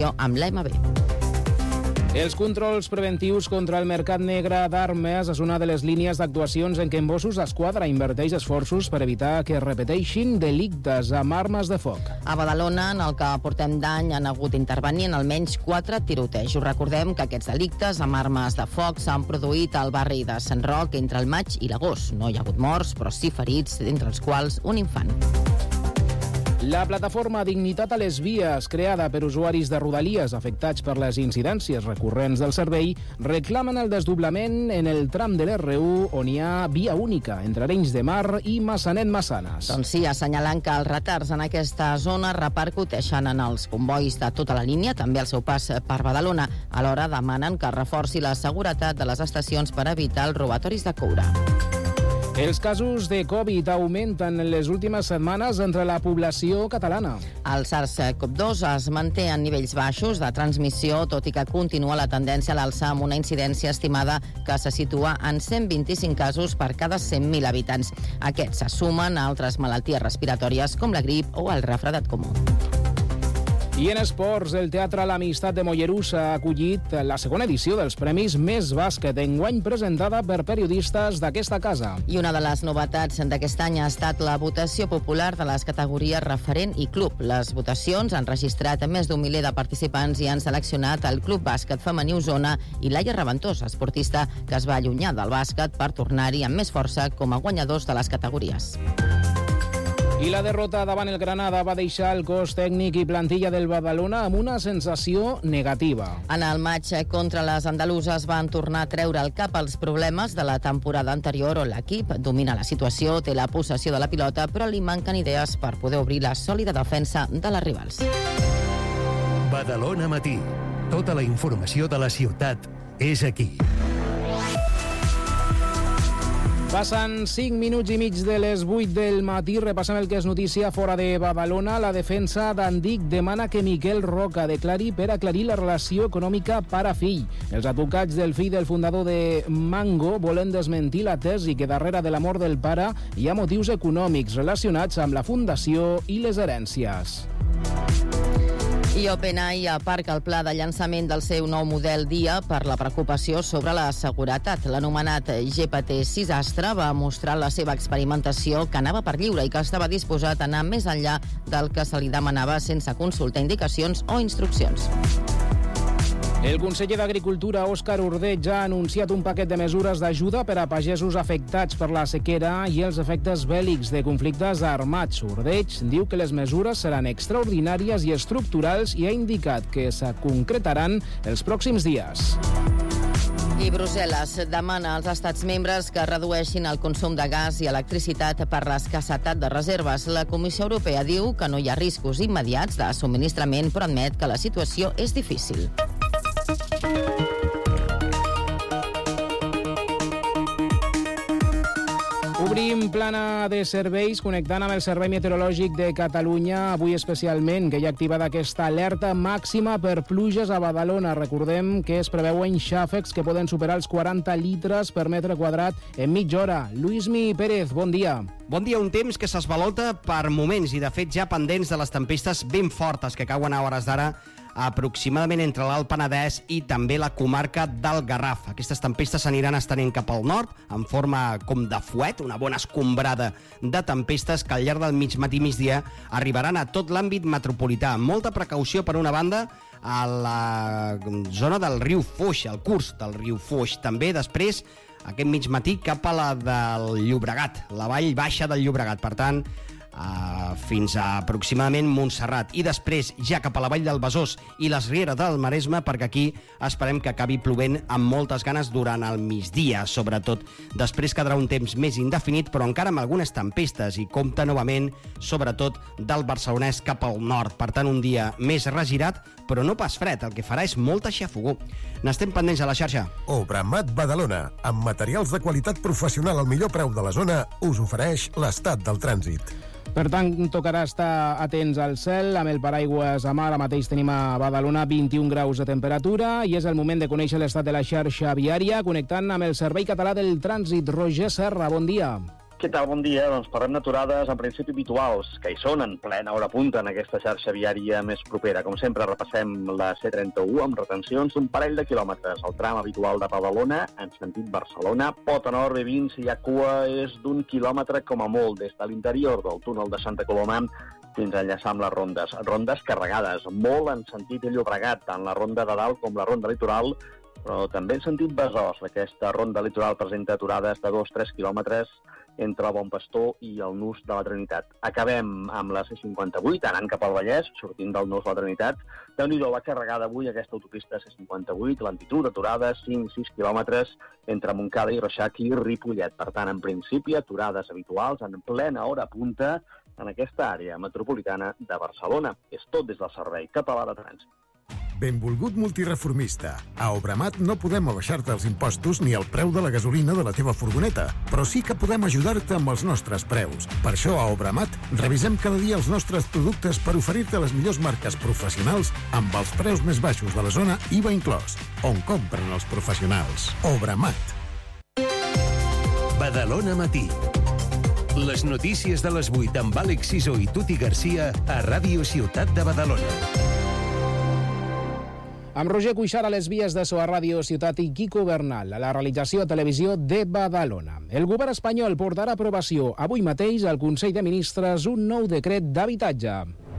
coordinació amb l'AMB. Els controls preventius contra el mercat negre d'armes és una de les línies d'actuacions en què Mossos d'Esquadra inverteix esforços per evitar que es repeteixin delictes amb armes de foc. A Badalona, en el que portem d'any, han hagut d'intervenir en almenys 4 tirotejos. Recordem que aquests delictes amb armes de foc s'han produït al barri de Sant Roc entre el maig i l'agost. No hi ha hagut morts, però sí ferits, entre els quals un infant. La plataforma Dignitat a les Vies, creada per usuaris de Rodalies afectats per les incidències recurrents del servei, reclamen el desdoblament en el tram de l'R1 on hi ha via única entre Arenys de Mar i Massanet-Massanes. Doncs sí, assenyalant que els retards en aquesta zona repercuteixen en els convois de tota la línia, també el seu pas per Badalona. Alhora demanen que reforci la seguretat de les estacions per evitar els robatoris de coure. Els casos de Covid augmenten en les últimes setmanes entre la població catalana. El SARS-CoV-2 es manté en nivells baixos de transmissió, tot i que continua la tendència a l'alça amb una incidència estimada que se situa en 125 casos per cada 100.000 habitants. Aquests se sumen a altres malalties respiratòries com la grip o el refredat comú. I en esports, el Teatre L'Amistat de Mollerussa ha acollit la segona edició dels Premis Més Bàsquet, enguany presentada per periodistes d'aquesta casa. I una de les novetats d'aquest any ha estat la votació popular de les categories referent i club. Les votacions han registrat més d'un miler de participants i han seleccionat el Club Bàsquet Femení Osona i Laia Reventós, esportista que es va allunyar del bàsquet per tornar-hi amb més força com a guanyadors de les categories. I la derrota davant el Granada va deixar el cos tècnic i plantilla del Badalona amb una sensació negativa. En el maig contra les andaluses van tornar a treure el cap als problemes de la temporada anterior on l'equip domina la situació, té la possessió de la pilota, però li manquen idees per poder obrir la sòlida defensa de les rivals. Badalona Matí. Tota la informació de la ciutat és aquí. Passen 5 minuts i mig de les 8 del matí. Repassem el que és notícia fora de Badalona. La defensa d'Andic demana que Miquel Roca declari per aclarir la relació econòmica pare-fill. Els advocats del fill del fundador de Mango volen desmentir la tesi que darrere de la mort del pare hi ha motius econòmics relacionats amb la fundació i les herències. I OpenAI aparca el pla de llançament del seu nou model Dia per la preocupació sobre la seguretat. L'anomenat GPT-6 Astra va mostrar la seva experimentació que anava per lliure i que estava disposat a anar més enllà del que se li demanava sense consultar indicacions o instruccions. El conseller d'Agricultura, Òscar Ordeig, ha anunciat un paquet de mesures d'ajuda per a pagesos afectats per la sequera i els efectes bèl·lics de conflictes armats. Ordeig diu que les mesures seran extraordinàries i estructurals i ha indicat que se concretaran els pròxims dies. I Brussel·les demana als estats membres que redueixin el consum de gas i electricitat per l'escassetat de reserves. La Comissió Europea diu que no hi ha riscos immediats de subministrament, però admet que la situació és difícil. Obrim plana de serveis connectant amb el Servei Meteorològic de Catalunya, avui especialment, que hi ha activada aquesta alerta màxima per pluges a Badalona. Recordem que es preveuen xàfecs que poden superar els 40 litres per metre quadrat en mitja hora. Luismi Pérez, bon dia. Bon dia, un temps que s'esvalota per moments i de fet ja pendents de les tempestes ben fortes que cauen a hores d'ara aproximadament entre l'Alt Penedès i també la comarca del Garraf. Aquestes tempestes s'aniran estenent cap al nord en forma com de fuet, una bona escombrada de tempestes que al llarg del migmatí i migdia arribaran a tot l'àmbit metropolità. Molta precaució, per una banda, a la zona del riu Foix, al curs del riu Foix. També després, aquest migmatí, cap a la del Llobregat, la vall baixa del Llobregat. Per tant, fins a aproximadament Montserrat i després ja cap a la vall del Besòs i les rieres del Maresme, perquè aquí esperem que acabi plovent amb moltes ganes durant el migdia, sobretot. Després quedarà un temps més indefinit, però encara amb algunes tempestes i compta novament, sobretot del Barcelonès cap al nord. Per tant, un dia més regirat, però no pas fred, el que farà és molta xafogó. N'estem pendents a la xarxa. Obramat Badalona, amb materials de qualitat professional al millor preu de la zona, us ofereix l'estat del trànsit. Per tant, tocarà estar atents al cel. Amb el paraigües a mà, ara mateix tenim a Badalona 21 graus de temperatura i és el moment de conèixer l'estat de la xarxa viària, connectant amb el Servei Català del Trànsit. Roger Serra, bon dia. Què tal? Bon dia. Doncs parlem d'aturades en principi habituals, que hi són en plena hora punta en aquesta xarxa viària més propera. Com sempre, repassem la C31 amb retencions d'un parell de quilòmetres. El tram habitual de Badalona, en sentit Barcelona, Pota Nord, B20, si hi ha cua, és d'1 quilòmetre com a molt, des de l'interior del túnel de Santa Coloma fins a enllaçar amb les rondes. Rondes carregades, molt en sentit Llobregat, tant la ronda de dalt com la ronda litoral, però també en sentit Besòs. Aquesta ronda litoral presenta aturades de 2-3 quilòmetres entre el Bon Pastor i el Nus de la Trinitat. Acabem amb la C58, anant cap al Vallès, sortint del Nus de la Trinitat. Déu-n'hi-do, va carregada avui aquesta autopista C58, l'amplitud d'aturades 5-6 quilòmetres entre Montcada i Reixac i Ripollet. Per tant, en principi, aturades habituals en plena hora punta en aquesta àrea metropolitana de Barcelona. És tot des del Servei Català de Trànsit. Benvolgut multireformista. A Obramat no podem abaixar-te els impostos ni el preu de la gasolina de la teva furgoneta, però sí que podem ajudar-te amb els nostres preus. Per això a Obramat revisem cada dia els nostres productes per oferir-te les millors marques professionals amb els preus més baixos de la zona, IVA inclòs, on compren els professionals. Obramat. Badalona Matí. Les notícies de les 8 amb Àlex Sisó i Tuti Garcia a Ràdio Ciutat de Badalona. Amb Roger Cuixart a les vies de So a Ràdio Ciutat i Quico Bernal a la realització a Televisió de Badalona. El govern espanyol portarà a aprovació avui mateix al Consell de Ministres un nou decret d'habitatge.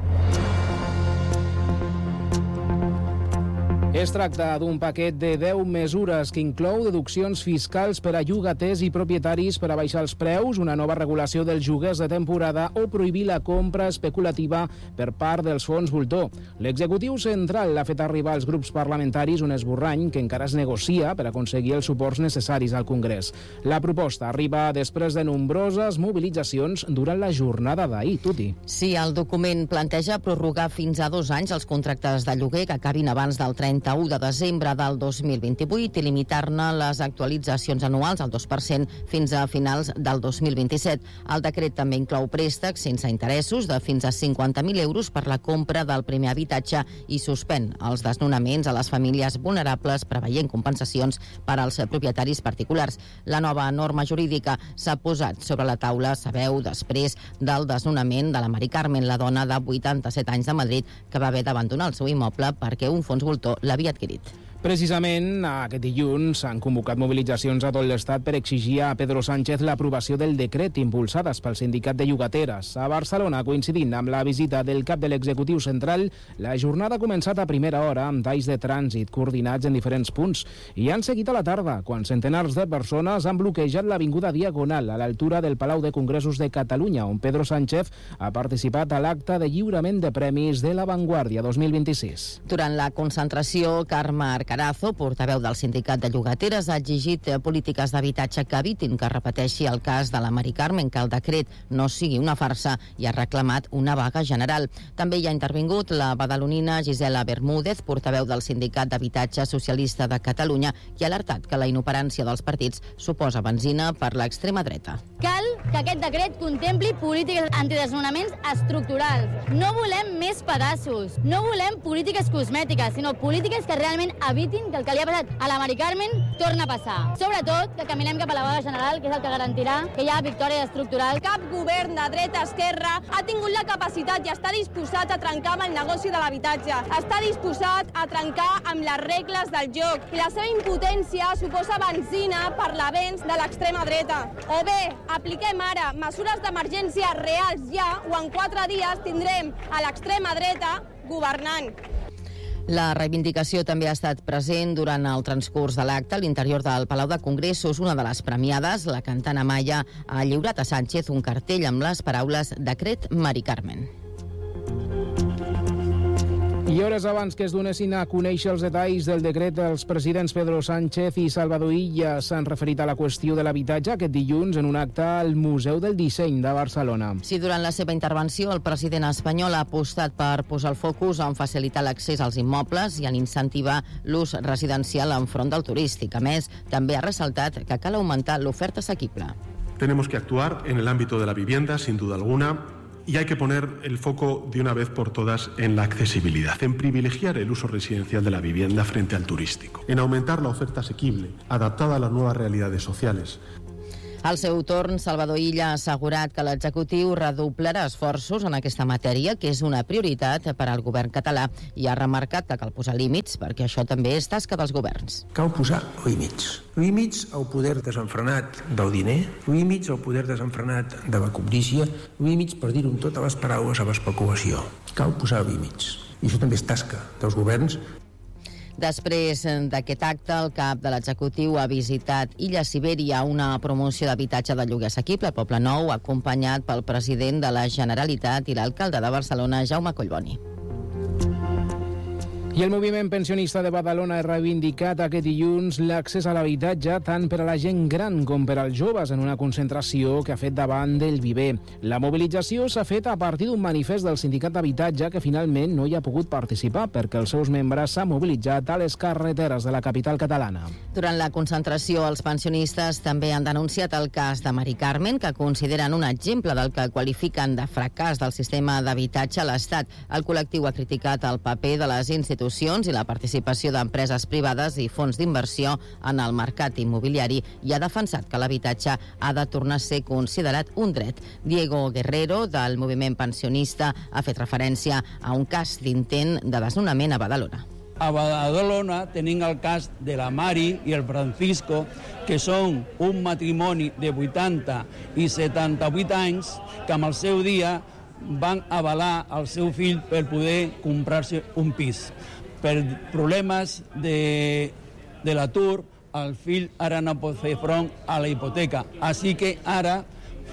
Es tracta d'un paquet de 10 mesures que inclou deduccions fiscals per a llogaters i propietaris per a baixar els preus, una nova regulació dels lloguers de temporada o prohibir la compra especulativa per part dels fons voltor. L'executiu central l'ha fet arribar als grups parlamentaris un esborrany que encara es negocia per aconseguir els suports necessaris al Congrés. La proposta arriba després de nombroses mobilitzacions durant la jornada d'ahir. Tuti. Sí, el document planteja prorrogar fins a 2 anys els contractes de lloguer que acabin abans del 31 de desembre del 2028 i limitar-ne les actualitzacions anuals al 2% fins a finals del 2027. El decret també inclou préstecs sense interessos de fins a 50.000 euros per la compra del primer habitatge i suspèn els desnonaments a les famílies vulnerables, preveient compensacions per als propietaris particulars. La nova norma jurídica s'ha posat sobre la taula, sabeu, després del desnonament de la Mari Carmen, la dona de 87 anys de Madrid, que va haver d'abandonar el seu immoble perquè un fons voltor l'havia adquirit. Precisament aquest dilluns s'han convocat mobilitzacions a tot l'Estat per exigir a Pedro Sánchez l'aprovació del decret impulsades pel sindicat de llogateres. A Barcelona, coincidint amb la visita del cap de l'executiu central, la jornada ha començat a primera hora amb talls de trànsit coordinats en diferents punts i han seguit a la tarda, quan centenars de persones han bloquejat l'avinguda Diagonal a l'altura del Palau de Congressos de Catalunya, on Pedro Sánchez ha participat a l'acte de lliurament de premis de La Vanguardia 2026. Durant la concentració, Carme Carazo, portaveu del sindicat de llogateres, ha exigit polítiques d'habitatge que evitin que repeteixi el cas de la Mari Carmen, que el decret no sigui una farsa, i ha reclamat una vaga general. També hi ha intervingut la badalonina Gisela Bermúdez, portaveu del sindicat d'habitatge socialista de Catalunya, i ha alertat que la inoperància dels partits suposa benzina per l'extrema dreta. Cal que aquest decret contempli polítiques antidesnonaments estructurals. No volem més pedaços, no volem polítiques cosmètiques, sinó polítiques que realment evitin que el que li ha passat a la Mari Carmen torna a passar. Sobretot, que caminem cap a la vaga general, que és el que garantirà que hi ha victòria estructural. Cap govern de dreta-esquerra ha tingut la capacitat i està disposat a trencar amb el negoci de l'habitatge. Està disposat a trencar amb les regles del joc. I la seva impotència suposa benzina per l'avenç de l'extrema dreta. O bé, apliquem ara mesures d'emergència reals ja, o en 4 dies tindrem a l'extrema dreta governant. La reivindicació també ha estat present durant el transcurs de l'acte a l'interior del Palau de Congressos. Una de les premiades, la cantant Amaya, ha lliurat a Sánchez un cartell amb les paraules «Decret Mari Carmen». I hores abans que es donessin a conèixer els detalls del decret, els presidents Pedro Sánchez i Salvador Illa s'han referit a la qüestió de l'habitatge aquest dilluns en un acte al Museu del Disseny de Barcelona. Sí, durant la seva intervenció, el president espanyol ha apostat per posar el focus en facilitar l'accés als immobles i en incentivar l'ús residencial enfront del turístic. A més, també ha ressaltat que cal augmentar l'oferta assequible. Tenemos que actuar en el ámbito de la vivienda, sin duda alguna, y hay que poner el foco de una vez por todas en la accesibilidad, en privilegiar el uso residencial de la vivienda frente al turístico, en aumentar la oferta asequible, adaptada a las nuevas realidades sociales. Al seu torn, Salvador Illa ha assegurat que l'executiu redoblarà esforços en aquesta matèria, que és una prioritat per al govern català, i ha remarcat que cal posar límits, perquè això també és tasca dels governs. Cal posar límits. Límits al poder desenfrenat del diner, límits al poder desenfrenat de la cobdícia, límits, per dir-ho amb totes les paraules, a l'especulació. Cal posar límits. I això també és tasca dels governs. Després d'aquest acte, el cap de l'executiu ha visitat Illa Siberia, una promoció d'habitatge de lloguer assequible al Poble Nou, acompanyat pel president de la Generalitat i l'alcalde de Barcelona, Jaume Collboni. I el moviment pensionista de Badalona ha reivindicat aquest dilluns l'accés a l'habitatge tant per a la gent gran com per als joves en una concentració que ha fet davant del Viver. La mobilització s'ha fet a partir d'un manifest del Sindicat d'Habitatge que finalment no hi ha pogut participar perquè els seus membres s'han mobilitzat a les carreteres de la capital catalana. Durant la concentració, els pensionistes també han denunciat el cas de Mari Carmen, que consideren un exemple del que qualifiquen de fracàs del sistema d'habitatge a l'Estat. El col·lectiu ha criticat el paper de les institucions i la participació d'empreses privades i fons d'inversió en el mercat immobiliari i ha defensat que l'habitatge ha de tornar a ser considerat un dret. Diego Guerrero, del moviment pensionista, ha fet referència a un cas d'intent de desnonament a Badalona. A Badalona tenim el cas de la Mari i el Francisco, que són un matrimoni de 80 i 78 anys que amb el seu dia van avalar el seu fill per poder comprar-se un pis. Per problemes de l'atur, el fill ara no pot fer front a la hipoteca. Així que ara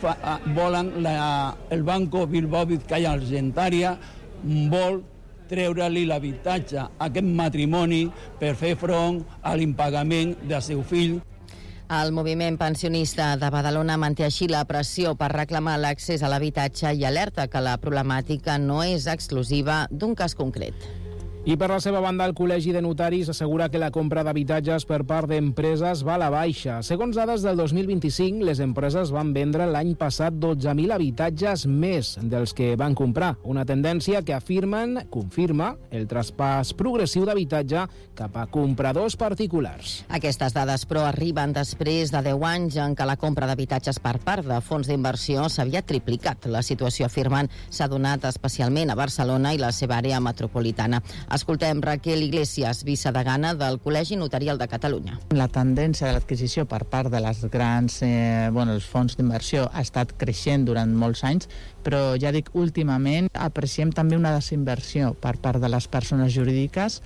volen el Banco Bilbao Vizcaya Argentaria vol treure-li l'habitatge a aquest matrimoni per fer front a l'impagament del seu fill. El moviment pensionista de Badalona manté així la pressió per reclamar l'accés a l'habitatge i alerta que la problemàtica no és exclusiva d'un cas concret. I per la seva banda, el Col·legi de Notaris assegura que la compra d'habitatges per part d'empreses va a la baixa. Segons dades del 2025, les empreses van vendre l'any passat 12.000 habitatges més dels que van comprar. Una tendència que confirma el traspàs progressiu d'habitatge cap a compradors particulars. Aquestes dades, però, arriben després de 10 anys en què la compra d'habitatges per part de fons d'inversió s'havia triplicat. La situació, afirmen, s'ha donat especialment a Barcelona i la seva àrea metropolitana. Escoltem Raquel Iglesias, vicedegana del Col·legi Notarial de Catalunya. La tendència de l'adquisició per part de les grans els fons d'inversió ha estat creixent durant molts anys, però ja dic, últimament apreciem també una desinversió per part de les persones jurídiques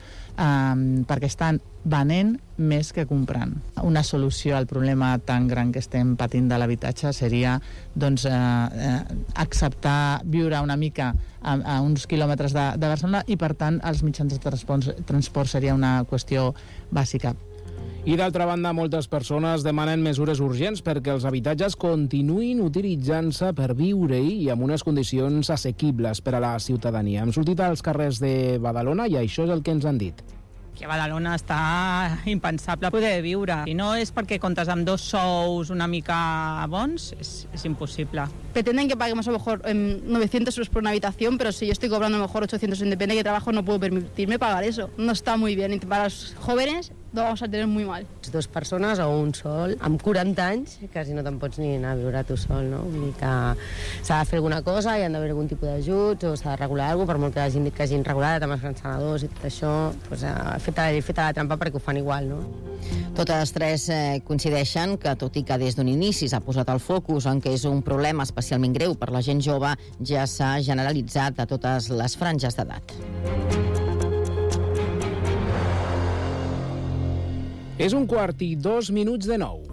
perquè estan venent més que comprant. Una solució al problema tan gran que estem patint de l'habitatge seria acceptar viure una mica a uns quilòmetres de Barcelona i, per tant, els mitjans de transport seria una qüestió bàsica. I d'altra banda, moltes persones demanen mesures urgents perquè els habitatges continuïn utilitzant-se per viure-hi i amb unes condicions assequibles per a la ciutadania. Hem sortit als carrers de Badalona i això és el que ens han dit. Que a Badalona està impensable poder viure. Si no és perquè comptes amb 2 sous una mica bons, es imposible. Pretenden que paguemos a lo mejor 900 euros por una habitación, pero si yo estoy cobrando a lo mejor 800 en depende de qué trabajo, no puedo permitirme pagar eso. No está muy bien. Y para los jóvenes lo vamos a tener muy mal. 2 persones o un sol, amb 40 anys, quasi no te'n pots ni anar a viure tu sol, no? Vull dir que s'ha de fer alguna cosa, hi ha d'haver algun tipus d'ajuts, o s'ha de regular alguna cosa, per molt que hagin dit que hagin regulat amb els grans senadors i tot això, doncs, feta la trampa perquè ho fan igual, no? Totes tres coincideixen que, tot i que des d'un inici s'ha posat el focus en què és un problema especialment greu per la gent jove, ja s'ha generalitzat a totes les franges d'edat. És 1:02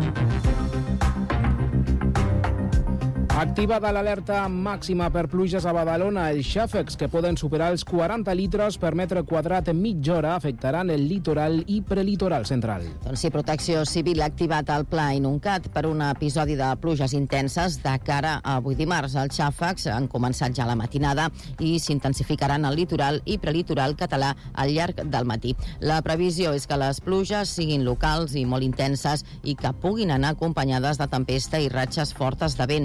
Activada l'alerta màxima per pluges a Badalona, els xàfecs que poden superar els 40 litres per metre quadrat en mitja hora afectaran el litoral i prelitoral central. Doncs sí, Protecció Civil ha activat el pla Inuncat per un episodi de pluges intenses de cara a avui dimarts. Els xàfecs han començat ja a la matinada i s'intensificaran al litoral i prelitoral català al llarg del matí. La previsió és que les pluges siguin locals i molt intenses i que puguin anar acompanyades de tempesta i ratxes fortes de vent.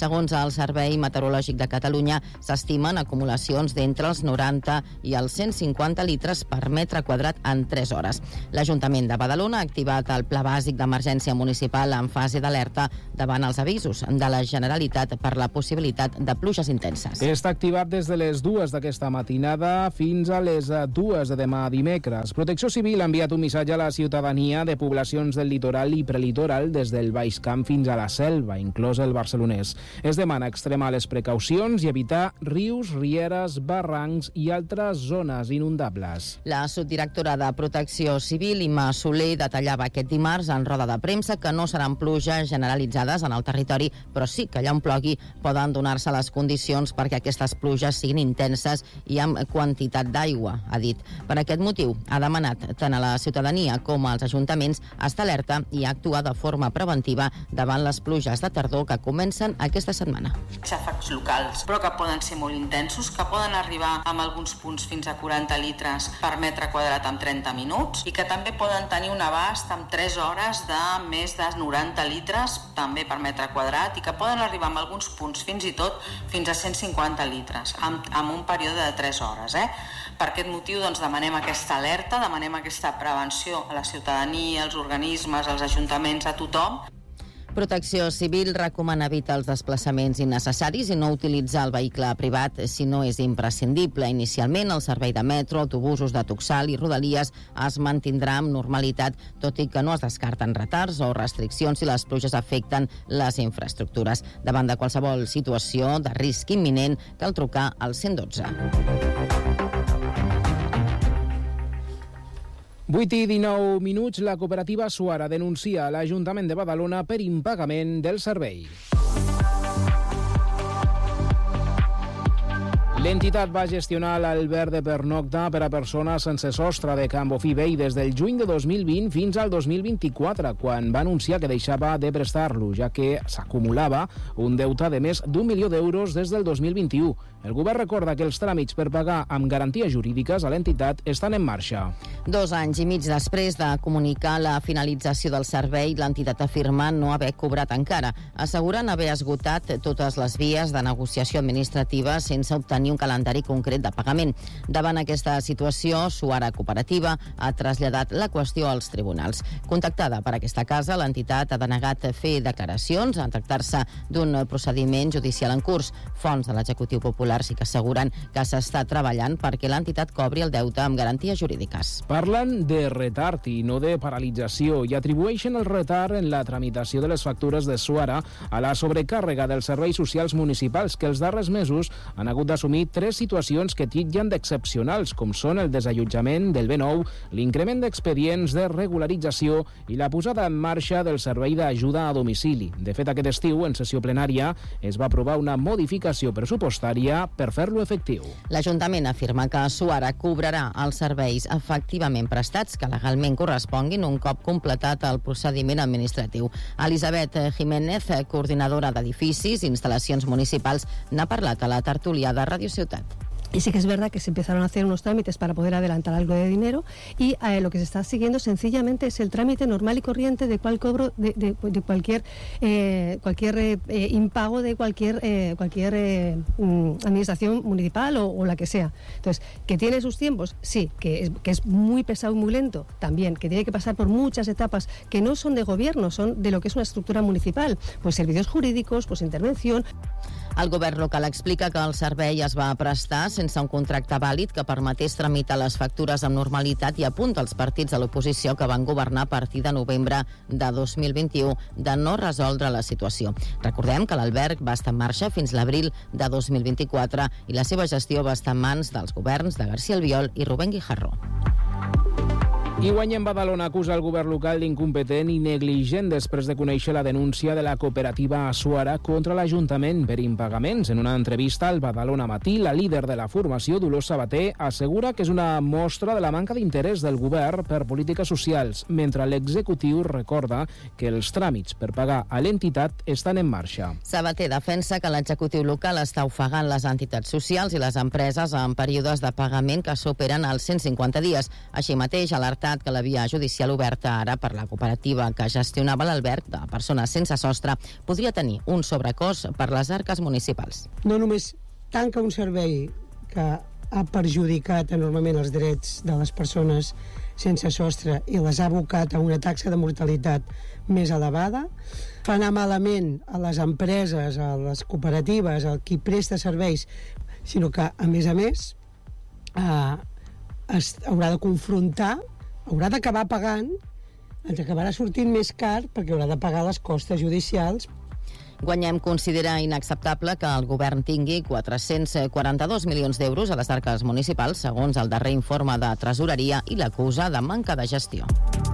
Segons el Servei Meteorològic de Catalunya, s'estimen acumulacions d'entre els 90 i els 150 litres per metre quadrat en 3 hores. L'Ajuntament de Badalona ha activat el Pla Bàsic d'Emergència Municipal en fase d'alerta davant els avisos de la Generalitat per la possibilitat de pluges intenses. Està activat des de les 2 d'aquesta matinada fins a les 2 de demà dimecres. Protecció Civil ha enviat un missatge a la ciutadania de poblacions del litoral i prelitoral des del Baix Camp fins a la Selva, inclòs el barcelonès. Es demana extremar les precaucions i evitar rius, rieres, barrancs i altres zones inundables. La subdirectora de Protecció Civil, Imma Soler, detallava aquest dimarts en roda de premsa que no seran pluges generalitzades en el territori, però sí que allà on plogui poden donar-se les condicions perquè aquestes pluges siguin intenses i amb quantitat d'aigua, ha dit. Per aquest motiu, ha demanat tant a la ciutadania com als ajuntaments estar alerta i actuar de forma preventiva davant les pluges de tardor que comencen aquesta setmana. Xàfecs locals, però que poden ser molt intensos, que poden arribar amb alguns punts fins a 40 litres per metre quadrat en 30 minuts i que també poden tenir un abast en 3 hores de més de 90 litres també per metre quadrat i que poden arribar amb alguns punts fins i tot fins a 150 litres en un període de 3 hores. Per aquest motiu demanem aquesta alerta, demanem aquesta prevenció a la ciutadania, als organismes, als ajuntaments, a tothom. Protecció Civil recomana evitar els desplaçaments innecessaris i no utilitzar el vehicle privat si no és imprescindible. Inicialment, el servei de metro, autobusos de Tuxal i Rodalies es mantindrà amb normalitat, tot i que no es descarten retards o restriccions si les pluges afecten les infraestructures. Davant de qualsevol situació de risc imminent, cal trucar al 112. 8 i 19 minuts, la cooperativa Suara denuncia a l'Ajuntament de Badalona per impagament del servei. L'entitat va gestionar l'alberg de pernocta per a persones sense sostre de Can Bofí Vell des del juny de 2020 fins al 2024, quan va anunciar que deixava de prestar-lo, ja que s'acumulava un deute de més d'1 milió d'euros des del 2021. El govern recorda que els tràmits per pagar amb garanties jurídiques a l'entitat estan en marxa. 2 anys i mig després de comunicar la finalització del servei, l'entitat afirma no haver cobrat encara, assegurant haver esgotat totes les vies de negociació administrativa sense obtenir un calendari concret de pagament. Davant aquesta situació, Suara Cooperativa ha traslladat la qüestió als tribunals. Contactada per aquesta casa, l'entitat ha denegat fer declaracions en tractar-se d'un procediment judicial en curs. Fonts de l'executiu popular sí que asseguren que s'està treballant perquè l'entitat cobri el deute amb garanties jurídiques. Parlen de retard i no de paralització i atribueixen el retard en la tramitació de les factures de Suara a la sobrecàrrega dels serveis socials municipals que els darrers mesos han hagut d'assumir 3 situacions que titllen d'excepcionals, com són el desallotjament del B9, l'increment d'expedients de regularització i la posada en marxa del servei d'ajuda a domicili. De fet, aquest estiu, en sessió plenària, es va aprovar una modificació pressupostària per fer-lo efectiu. L'Ajuntament afirma que Suara cobrarà els serveis efectivament prestats que legalment corresponguin un cop completat el procediment administratiu. Elisabet Jiménez, coordinadora d'edificis i instal·lacions municipals, n'ha parlat a la tertúlia de Radio Ciutat. Y sí que es verdad que se empezaron a hacer unos trámites para poder adelantar algo de dinero y lo que se está siguiendo sencillamente es el trámite normal y corriente de cual cobro de cualquier impago de cualquier administración municipal o la que sea. Entonces, ¿que tiene sus tiempos? Sí. Que es muy pesado y muy lento también, que tiene que pasar por muchas etapas que no son de gobierno, son de lo que es una estructura municipal, pues servicios jurídicos, pues intervención. El govern local explica que el servei es va prestar sense un contracte vàlid que permetés tramitar les factures amb normalitat i apunta els partits de l'oposició que van governar a partir de novembre de 2021 de no resoldre la situació. Recordem que l'alberg va estar en marxa fins l'abril de 2024 i la seva gestió va estar en mans dels governs de García Albiol i Rubén Guijarro. I Guanyem Badalona acusa el govern local d'incompetent i negligent després de conèixer la denúncia de la cooperativa Suara contra l'Ajuntament per impagaments. En una entrevista al Badalona Matí, la líder de la formació, Dolors Sabater, assegura que és una mostra de la manca d'interès del govern per polítiques socials, mentre l'executiu recorda que els tràmits per pagar a l'entitat estan en marxa. Sabater defensa que l'executiu local està ofegant les entitats socials i les empreses en períodes de pagament que superen els 150 dies. Així mateix, alerta acceptat que la via judicial oberta ara per la cooperativa que gestionava l'alberg de persones sense sostre podria tenir un sobrecost per les arques municipals. No només tanca un servei que ha perjudicat enormement els drets de les persones sense sostre i les ha abocat a una taxa de mortalitat més elevada, fa anar malament a les empreses, a les cooperatives, a qui presta serveis, sinó que, a més, haurà de confrontar, haurà d'acabar pagant, ens acabarà sortint més car perquè haurà de pagar les costes judicials. Guanyem considera inacceptable que el govern tingui 442 milions d'euros a les arques municipals, segons el darrer informe de Tresoreria, i l'acusa de manca de gestió.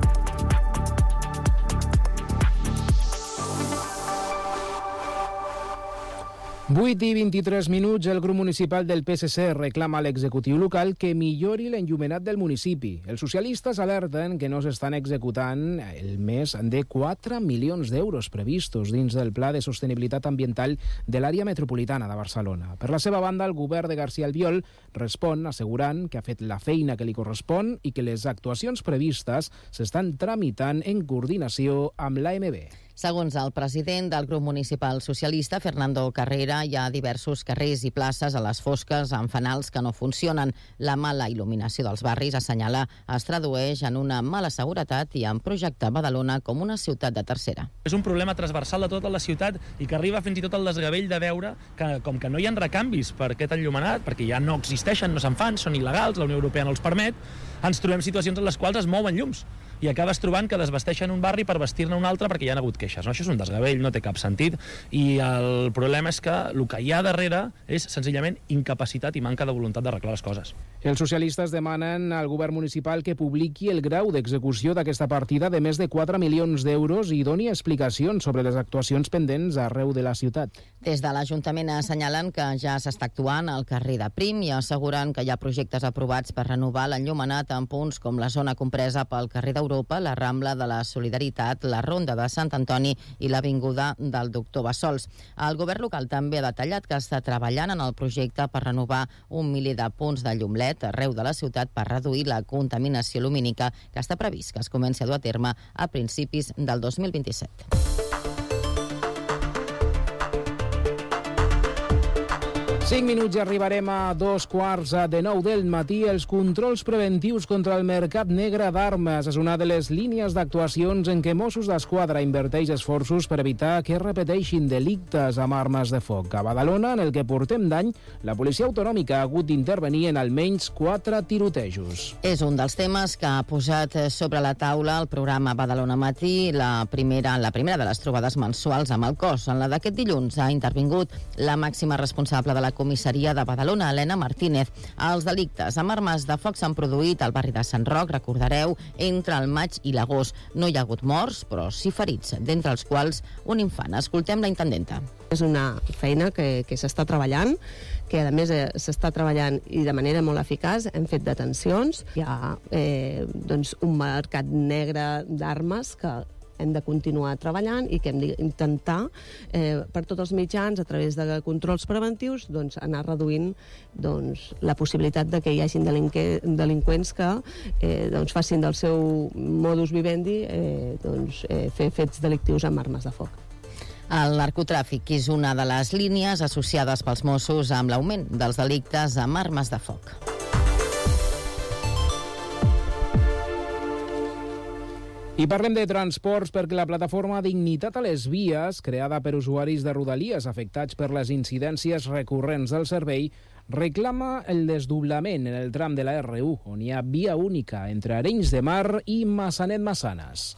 Vuit i 23 minuts, el grup municipal del PSC reclama a l'executiu local que millori l'enllumenat del municipi. Els socialistes alerten que no s'estan executant el més de 4 milions d'euros previstos dins del Pla de Sostenibilitat Ambiental de l'àrea metropolitana de Barcelona. Per la seva banda, el govern de García Albiol respon assegurant que ha fet la feina que li correspon i que les actuacions previstes s'estan tramitant en coordinació amb l'AMB. Segons el president del grup municipal socialista, Fernando Carrera, hi ha diversos carrers i places a les fosques amb fanals que no funcionen. La mala il·luminació dels barris, assenyala, es tradueix en una mala seguretat i en projectar Badalona com una ciutat de tercera. És un problema transversal de tota la ciutat i que arriba fins i tot al desgavell de veure que, com que no hi ha recanvis per aquest enllumenat, perquè ja no existeixen, no se'n fan, són il·legals, la Unió Europea no els permet, ens trobem situacions en les quals es mouen llums i acabes trobant que desvesteixen un barri per vestir-ne un altre perquè hi ha hagut queixes. No? Això és un desgavell, no té cap sentit, i el problema és que el que hi ha darrere és senzillament incapacitat i manca de voluntat d'arreglar les coses. Els socialistes demanen al govern municipal que publiqui el grau d'execució d'aquesta partida de més de 4 milions d'euros i doni explicacions sobre les actuacions pendents arreu de la ciutat. Des de l'Ajuntament assenyalen que ja s'està actuant al carrer de Prim i asseguren que hi ha projectes aprovats per renovar l'enllumenat en punts com la zona compresa pel carrer d'Europa, la Rambla de la Solidaritat, la Ronda de Sant Antoni i l'Avinguda del Doctor Bassols. El govern local també ha detallat que està treballant en el projecte per renovar un miler de punts de llum LED arreu de la ciutat per reduir la contaminació lumínica, que està previst que es comenci a dur a terme a principis del 2027. 5 minuts i arribarem a 8:45 del matí. Els controls preventius contra el mercat negre d'armes és una de les línies d'actuacions en què Mossos d'Esquadra inverteix esforços per evitar que es repeteixin delictes amb armes de foc. A Badalona, en el que portem d'any, la policia autonòmica ha hagut d'intervenir en almenys 4 tirotejos. És un dels temes que ha posat sobre la taula el programa Badalona Matí, la primera de les trobades mensuals amb el cos. En la d'aquest dilluns ha intervingut la màxima responsable de la comissaria de Badalona, Helena Martínez. Els delictes amb armes de foc s'han produït al barri de Sant Roc, recordareu, entre el maig i l'agost. No hi ha hagut morts, però sí ferits, d'entre els quals un infant. Escoltem la intendenta. És una feina que s'està treballant, que a més s'està treballant i de manera molt eficaç. Hem fet detencions. Hi ha un mercat negre d'armes que hem de continuar treballant i que hem d'intentar, per tots els mitjans, a través de controls preventius, anar reduint la possibilitat de que hi hagin delinqüents que facin del seu modus vivendi fer fets delictius amb armes de foc. El narcotràfic és una de les línies associades pels Mossos amb l'augment dels delictes amb armes de foc. I parlem de transports perquè la plataforma Dignitat a les Vies, creada per usuaris de Rodalies afectats per les incidències recurrents del servei, reclama el desdoblament en el tram de la R1, on hi ha via única entre Arenys de Mar i Massanet-Massanes.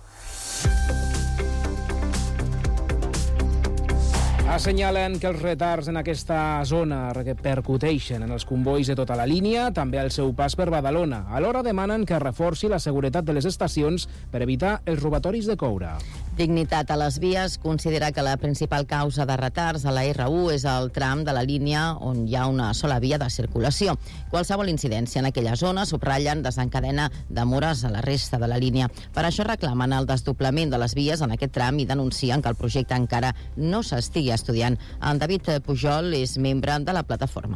Assenyalen que els retards en aquesta zona repercuteixen en els convois de tota la línia, també al seu pas per Badalona. Alhora demanen que reforci la seguretat de les estacions per evitar els robatoris de coure. Dignitat a les Vies considera que la principal causa de retards a la R1 és el tram de la línia on hi ha una sola via de circulació. Qualsevol incidència en aquella zona, subratllen, desencadena demores a la resta de la línia. Per això reclamen el desdoblament de les vies en aquest tram i denuncien que el projecte encara no s'estigui estudiant. En David Pujol és membre de la plataforma.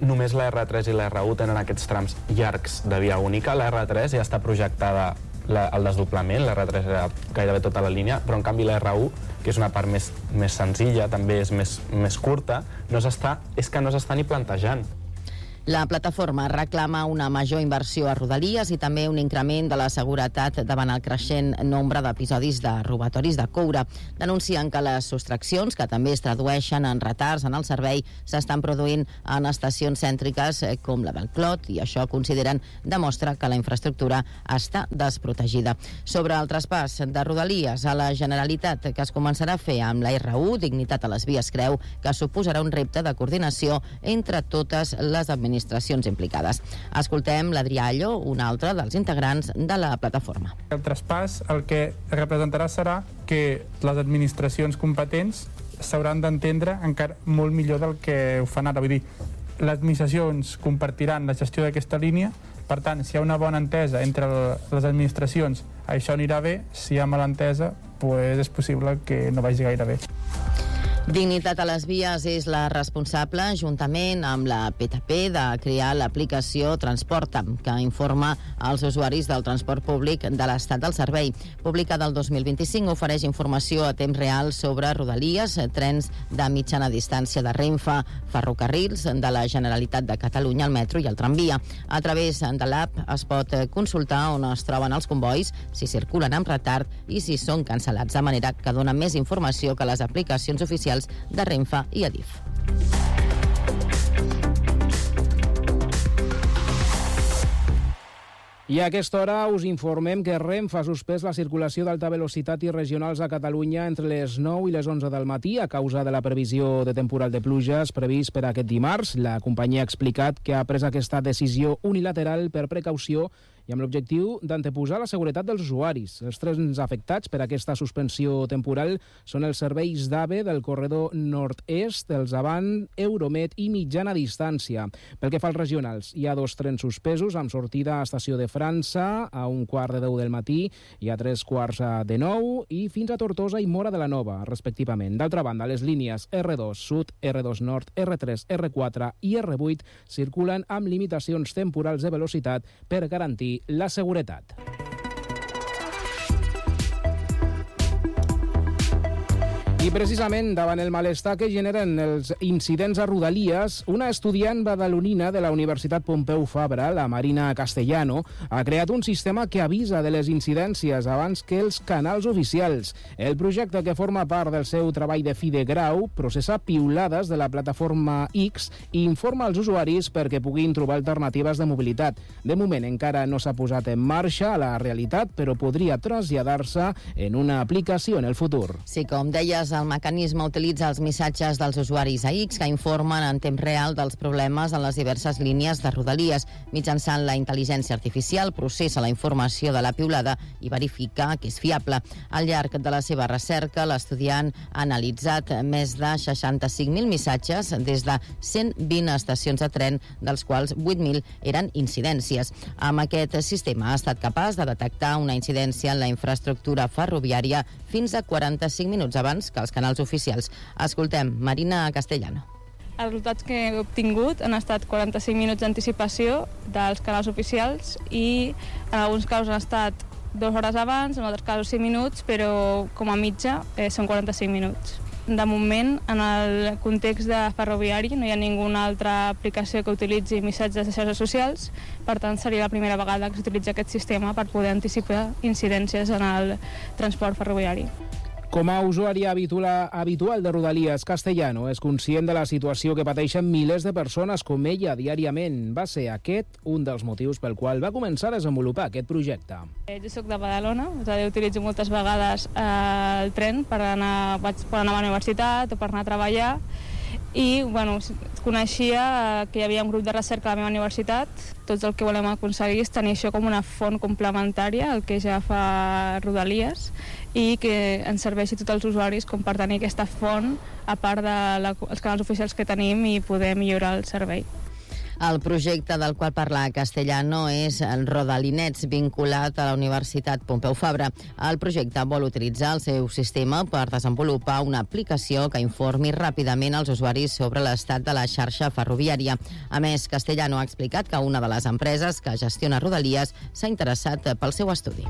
només la R3 i la R1 tenen aquests trams llargs de via única. La R3 ja està projectada el desdoblament, la R3 era gairebé tota la línia, però en canvi la R1, que és una part més senzilla, també és més curta, és que no s'està ni plantejant. La plataforma reclama una major inversió a Rodalies i també un increment de la seguretat davant el creixent nombre d'episodis de robatoris de coure. Denuncien que les sostraccions, que també es tradueixen en retards en el servei, s'estan produint en estacions cèntriques com la del Clot, i això consideren demostra que la infraestructura està desprotegida. Sobre el traspàs de Rodalies a la Generalitat, que es començarà a fer amb la R1, Dignitat a les Vies creu que suposarà un repte de coordinació entre totes les administracions implicades. Escoltem l'Adrià Allo, un altre dels integrants de la plataforma. El traspàs el que representarà serà que les administracions competents s'hauran d'entendre encara molt millor del que ho fan ara. Vull dir, les administracions compartiran la gestió d'aquesta línia, per tant, si hi ha una bona entesa entre les administracions, això anirà bé. Si hi ha mala entesa, és possible que no vagi gaire bé. Dignitat a les Vies és la responsable, juntament amb la PTP, de crear l'aplicació Transporta'm, que informa als usuaris del transport públic de l'estat del servei. Publicada el 2025, ofereix informació a temps real sobre Rodalies, trens de mitjana distància de Renfe, ferrocarrils de la Generalitat de Catalunya, el metro i el tramvia. A través de l'app es pot consultar on es troben els convois, si circulen amb retard i si són cancel·lats, de manera que dona més informació que les aplicacions oficials de Renfe i Adif. I a aquesta hora us informem que Renfe ha suspès la circulació d'alta velocitat i regionals a Catalunya entre les 9 i les 11 del matí a causa de la previsió de temporal de pluges previst per aquest dimarts. La companyia ha explicat que ha pres aquesta decisió unilateral per precaució i amb l'objectiu d'anteposar la seguretat dels usuaris. Els trens afectats per aquesta suspensió temporal són els serveis d'AVE del corredor nord-est, els Avant, Euromed i mitjana distància. Pel que fa als regionals, hi ha 2 trens suspesos amb sortida a Estació de França a 1:15 del matí i a 3:15 i fins a Tortosa i Móra de la Nova, respectivament. D'altra banda, les línies R2 Sud, R2 Nord, R3, R4 i R8 circulen amb limitacions temporals de velocitat per garantir la seguretat. I precisament davant el malestar que generen els incidents a Rodalies, una estudiant badalonina de la Universitat Pompeu Fabra, la Marina Castellano, ha creat un sistema que avisa de les incidències abans que els canals oficials. El projecte, que forma part del seu treball de fi de grau, processa piulades de la plataforma X i informa als usuaris perquè puguin trobar alternatives de mobilitat. De moment encara no s'ha posat en marxa a la realitat, però podria traslladar-se en una aplicació en el futur. Sí, com deies, el mecanisme utilitza els missatges dels usuaris a X que informen en temps real dels problemes en les diverses línies de Rodalies. Mitjançant la intel·ligència artificial processa la informació de la piulada i verifica que és fiable. Al llarg de la seva recerca, l'estudiant ha analitzat més de 65.000 missatges des de 120 estacions de tren, dels quals 8.000 eren incidències. Amb aquest sistema ha estat capaç de detectar una incidència en la infraestructura ferroviària fins a 45 minuts abans que els canals oficials. Escoltem Marina Castellano. Els resultats que he obtingut han estat 45 minuts d'anticipació dels canals oficials i en alguns casos han estat 2 hores abans, en altres casos 5 minuts, però com a mitja són 45 minuts. De moment, en el context de ferroviari, no hi ha ninguna altra aplicació que utilitzi missatges de xarxes socials, per tant seria la primera vegada que s'utilitza aquest sistema per poder anticipar incidències en el transport ferroviari. Com a usuari habitual de Rodalies, Castellano és conscient de la situació que pateixen milers de persones com ella diàriament. Va ser aquest un dels motius pel qual va començar a desenvolupar aquest projecte. Jo soc de Badalona, és a dir, utilitzo moltes vegades el tren per anar a la universitat o per anar a treballar, i coneixia que hi havia un grup de recerca a la meva universitat. Tots el que volem aconseguir és tenir això com una font complementària al que ja fa Rodalies i que ens serveixi a tots els usuaris com per tenir aquesta font a part dels canals oficials que tenim i poder millorar el servei. El projecte del qual parla Castellano és el Rodalinets, vinculat a la Universitat Pompeu Fabra. El projecte vol utilitzar el seu sistema per desenvolupar una aplicació que informi ràpidament als usuaris sobre l'estat de la xarxa ferroviària. A més, Castellano ha explicat que una de les empreses que gestiona Rodalies s'ha interessat pel seu estudi.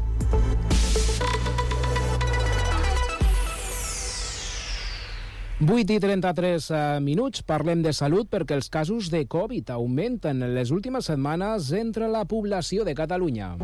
Vuit i 33 minuts, parlem de salut perquè els casos de Covid augmenten en les últimes setmanes entre la població de Catalunya.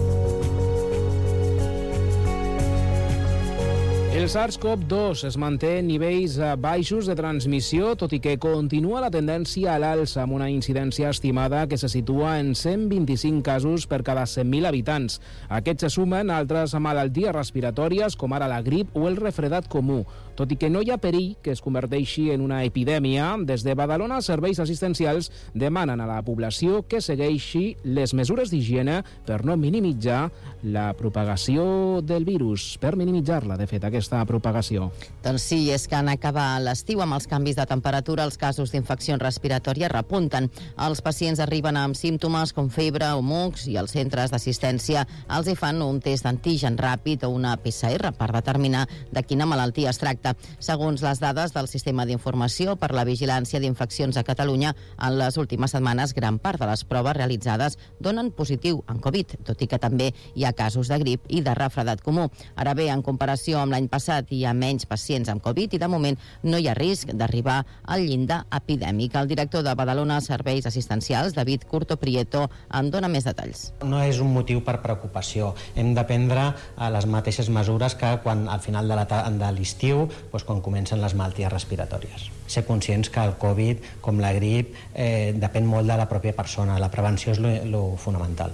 El SARS-CoV-2 es manté en nivells baixos de transmissió, tot i que continua la tendència a l'alça, amb una incidència estimada que se situa en 125 casos per cada 100.000 habitants. Aquests se sumen a altres malalties respiratòries, com ara la grip o el refredat comú. Tot i que no hi ha perill que es converteixi en una epidèmia, des de Badalona serveis assistencials demanen a la població que segueixi les mesures d'higiene per no minimitzar la propagació del virus, per minimitzar-la, de fet, aquesta propagació. Doncs sí, és que en acabar l'estiu amb els canvis de temperatura, els casos d'infeccions respiratòries repunten. Els pacients arriben amb símptomes com febre o mocs i els centres d'assistència els hi fan un test d'antigen ràpid o una PCR per determinar de quina malaltia es tracta. Segons les dades del Sistema d'Informació per la Vigilància d'Infeccions a Catalunya, en les últimes setmanes gran part de les proves realitzades donen positiu en Covid, tot i que també hi ha casos de grip i de refredat comú. Ara bé, en comparació amb l'any passat, hi ha menys pacients amb Covid i de moment no hi ha risc d'arribar al llindar epidèmic. El director de Badalona Serveis Assistencials, David Curto Prieto, en dona més detalls. No és un motiu per preocupació. Hem de prendre les mateixes mesures que quan al final de l'estiu, quan comencen les malalties respiratòries. Ser conscients que el Covid, com la grip, depèn molt de la pròpia persona. La prevenció és lo fonamental.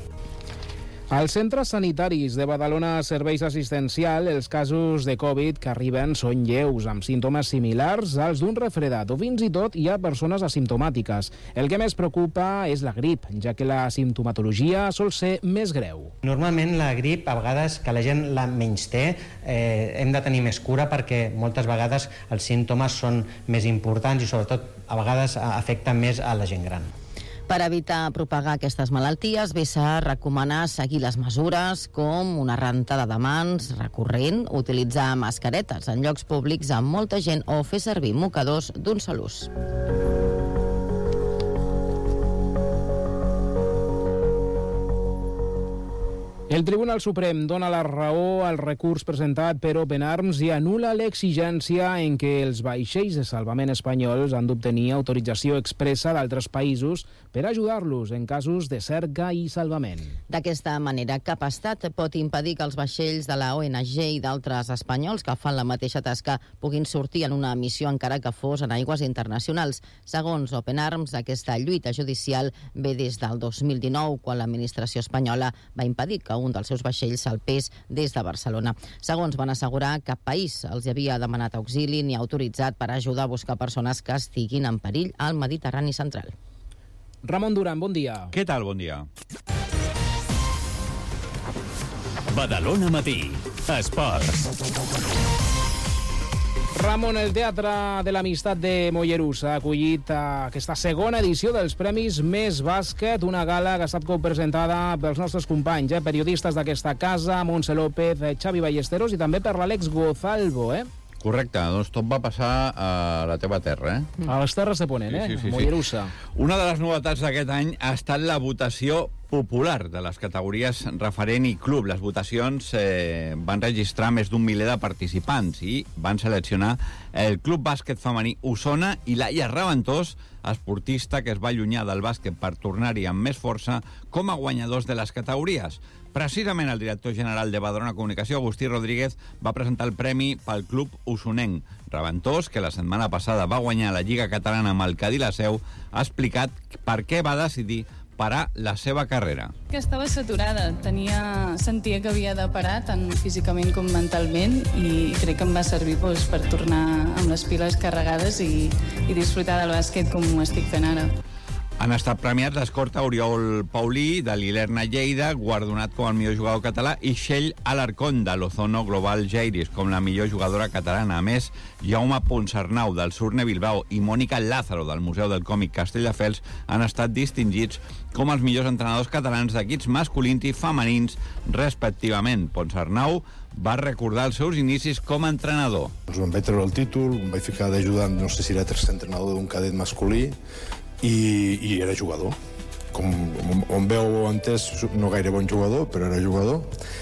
Als centres sanitaris de Badalona Serveis Assistencial, els casos de Covid que arriben són lleus, amb símptomes similars als d'un refredat, o fins i tot hi ha persones asimptomàtiques. El que més preocupa és la grip, ja que la simptomatologia sol ser més greu. Normalment la grip, a vegades que la gent la menysté, hem de tenir més cura perquè moltes vegades els símptomes són més importants i sobretot a vegades afecten més a la gent gran. Per evitar propagar aquestes malalties, bé s'ha recomanat seguir les mesures com una rentada de mans recurrent, utilitzar mascaretes en llocs públics amb molta gent o fer servir mocadors d'un sol ús. El Tribunal Suprem dona la raó al recurs presentat per Open Arms i anul·la l'exigència en què els vaixells de salvament espanyols han d'obtenir autorització expressa d'altres països per ajudar-los en casos de cerca i salvament. D'aquesta manera, cap estat pot impedir que els vaixells de la ONG i d'altres espanyols que fan la mateixa tasca puguin sortir en una missió encara que fos en aigües internacionals. Segons Open Arms, aquesta lluita judicial ve des del 2019, quan l'administració espanyola va impedir que un dels seus vaixells salpés des de Barcelona. Segons van assegurar, cap país els havia demanat auxili ni autoritzat per ajudar a buscar persones que estiguin en perill al Mediterrani central. Ramon Duran, bon dia. Què tal? Bon dia. Badalona Matí. Esports. Ramon, el Teatre de l'Amistat de Mollerussa ha acollit aquesta segona edició dels Premis Més Bàsquet, una gala que ha estat copresentada pels nostres companys, periodistes d'aquesta casa, Montse López, Xavi Ballesteros i també per l'Àlex Gozalvo, Correcte, doncs tot va passar a la teva terra, A les Terres de Ponent, sí. Mollerussa. Una de les novetats d'aquest any ha estat la votació popular de les categories referent i club. Les votacions van registrar més d'un miler de participants i van seleccionar el Club Bàsquet Femení Osona i Laia Raventós, esportista que es va allunyar del bàsquet per tornar-hi amb més força, com a guanyadors de les categories. Precisament el director general de Badalona Comunicació, Agustí Rodríguez, va presentar el premi pel club osonenc. Raventós, que la setmana passada va guanyar la Lliga Catalana amb el Cadí la Seu, ha explicat per què va decidir parar la seva carrera. Que estava saturada, sentia que havia de parar tant físicament com mentalment i crec que em va servir per tornar amb les piles carregades i disfrutar del bàsquet com ho estic fent ara. Han estat premiats l'escorta Oriol Paulí, de l'Ilerna Lleida, guardonat com el millor jugador català, i Txell Alarcón, de l'Ozono Global Geiris, com la millor jugadora catalana. A més, Jaume Ponsarnau, del Surne Bilbao, i Mònica Lázaro, del Museu del Còmic Castelldefels, han estat distingits com els millors entrenadors catalans d'equips masculins i femenins, respectivament. Ponsarnau va recordar els seus inicis com a entrenador. Em vaig treure el títol, em vaig ficar d'ajudant, no sé si era tercer entrenador d'un cadet masculí, i era jugador. Com on veu entès, no gaire bon jugador, però era jugador.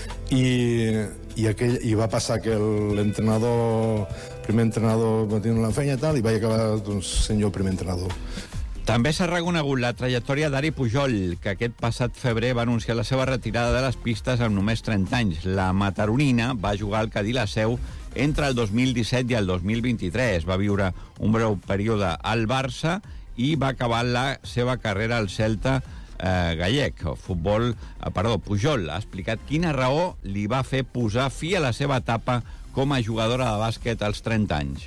I va passar que l'entrenador, primer entrenador va tenir la feina i tal, i vaig acabar sent jo el primer entrenador. També s'ha reconegut la trajectòria d'Ari Pujol, que aquest passat febrer va anunciar la seva retirada de les pistes amb només 30 anys. La mataronina va jugar al Cadí la Seu entre el 2017 i el 2023. Va viure un breu període al Barça i va acabar la seva carrera al Celta gallec. Pujol ha explicat quina raó li va fer posar fi a la seva etapa com a jugadora de bàsquet als 30 anys.